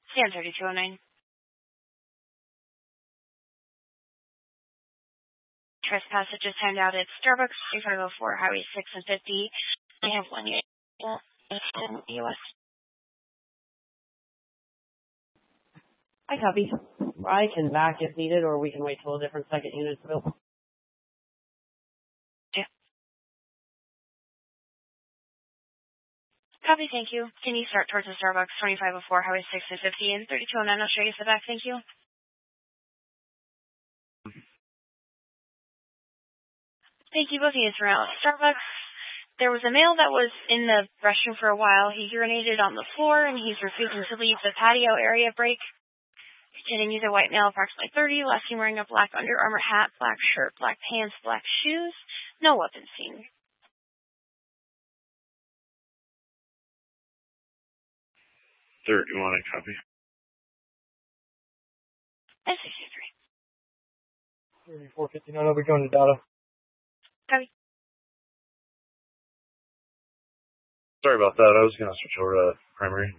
Stand 3209. Trespass that just timed out at Starbucks, 3504, Highway 6 and 50. I have one unit in the U.S. I copy. I can back if needed, or we can wait till a different second unit's available. Yeah. Copy, thank you. Can you start towards the Starbucks, 2504, Highway 6 and 50, and 3209? I'll show you the back, thank you. Thank you, both units are out. Starbucks, there was a male that was in the restroom for a while. He urinated on the floor, and he's refusing to leave the patio area break. Continues a white male, approximately 30, last seen wearing a black Under Armour hat, black shirt, black pants, black shoes. No weapons seen. 31, I copy. S63. 3459, I'll be going to data. Copy. Sorry about that. I was going to switch over to primary.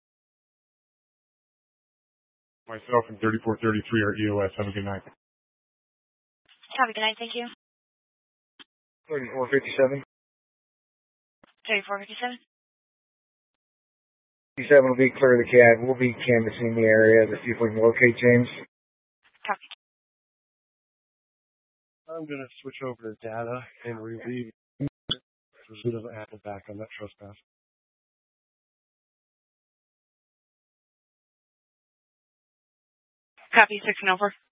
Myself and 3433 are EOS. Have a good night. Copy, good night, thank you. 3457. 3457. 57 will be clear of the CAD. We'll be canvassing the area to see if we can locate James. Copy. I'm going to switch over to data and relieve so he doesn't have to back on that trespass. Copy, 1604.